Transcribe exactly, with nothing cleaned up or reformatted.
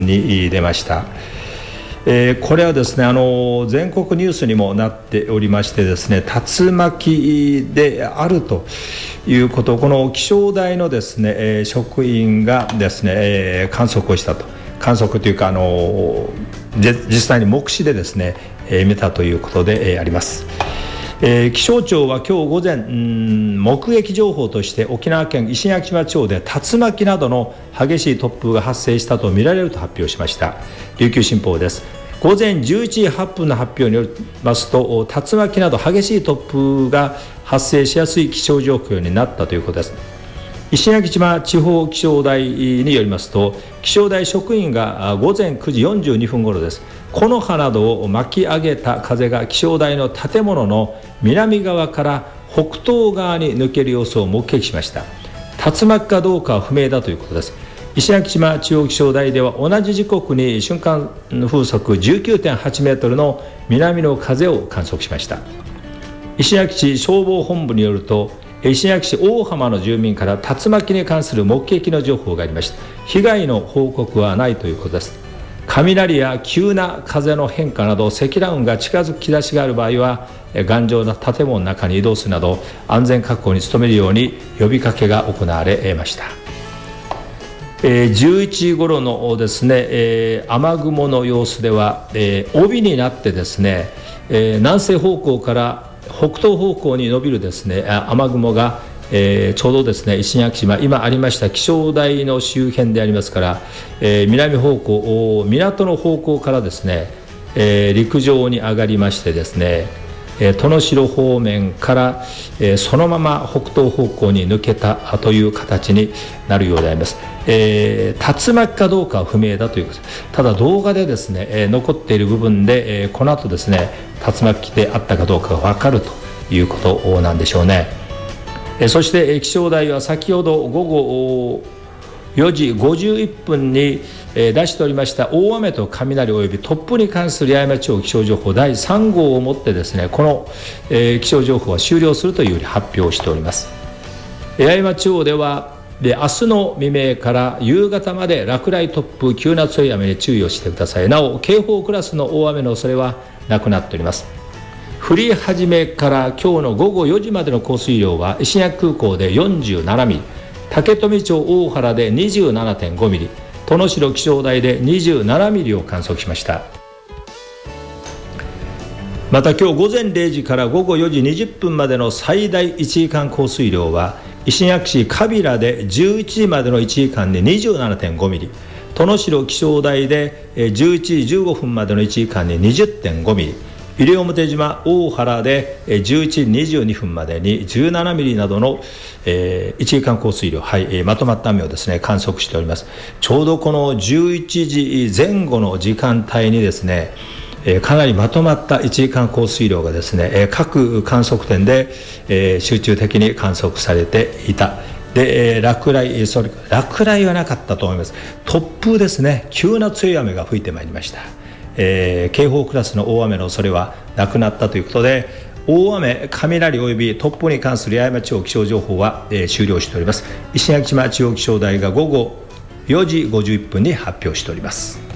に出ました。えー、これはですね、あの全国ニュースにもなっておりましてですね、竜巻であるということをこの気象台のですね、えー、職員がですね、えー、観測をしたと、観測というかあの実際に目視でですね、えー、見たということで、えー、あります。えー、気象庁は今日午前、目撃情報として沖縄県石垣島町で竜巻などの激しい突風が発生したとみられると発表しました。琉球新報です。午前じゅういちじはっぷんの発表によりますと、竜巻など激しい突風が発生しやすい気象状況になったということです。石垣島地方気象台によりますと、気象台職員が午前くじよんじゅうにふん頃です、木の葉などを巻き上げた風が気象台の建物の南側から北東側に抜ける様子を目撃しました。竜巻かどうかは不明だということです。石垣島中央気象台では同じ時刻に瞬間風速 じゅうきゅうてんはちメートルの南の風を観測しました。石垣市消防本部によると、石垣市大浜の住民から竜巻に関する目撃の情報がありました。被害の報告はないということです。雷や急な風の変化など積乱雲が近づく兆しがある場合は、頑丈な建物の中に移動するなど安全確保に努めるように呼びかけが行われました。えー、じゅういちじ頃のですね、えー、雨雲の様子では、えー、帯になってですね、えー、南西方向から北東方向に伸びるですね、雨雲が、えー、ちょうどですね、石垣島今ありました気象台の周辺でありますから、えー、南方向、港の方向からですね、えー、陸上に上がりましてですね、えー、殿城方面から、えー、そのまま北東方向に抜けたという形になるようであります。えー、竜巻かどうかは不明だということです。ただ動画でですね、えー、残っている部分で、えー、この後ですね、竜巻であったかどうかが分かるということなんでしょうね。えー、そして、えー、気象台は先ほど午後よじごじゅういっぷんに、えー、出しておりました大雨と雷及び突風に関する八重山地方気象情報だいさん号をもってですね、この、えー、気象情報は終了するというように発表しております。八重山地方ではで明日の未明から夕方まで落雷突風急な強い雨に注意をしてください。なお警報クラスの大雨の恐れはなくなっております。降り始めから今日の午後よじまでの降水量は石垣空港でよんじゅうななミリ、竹富町大原で にじゅうななてんごミリ、殿城気象台でにじゅうななミリを観測しました。また今日午前れいじから午後よじにじゅっぷんまでの最大いちじかん降水量は石垣市川平でじゅういちじまでのいちじかんで にじゅうななてんごミリ、殿城気象台でじゅういちじじゅうごふんまでのいちじかんに にじゅってんごミリ、西表島大原でじゅういちじにじゅうにふんまでにじゅうななミリなどの、えー、いちじかん降水量、はい、えー、まとまった雨をですね観測しております。ちょうどこのじゅういちじぜん後の時間帯にですね、えー、かなりまとまったいちじかん降水量がですね、えー、各観測点で、えー、集中的に観測されていた。で、えー、落雷、それ落雷はなかったと思います。突風ですね、急な強い雨が吹いてまいりました。えー、警報クラスの大雨の恐れはなくなったということで、大雨、雷及び突風に関する八重山地方気象情報は、えー、終了しております。石垣島地方気象台が午後よじごじゅういっぷんに発表しております。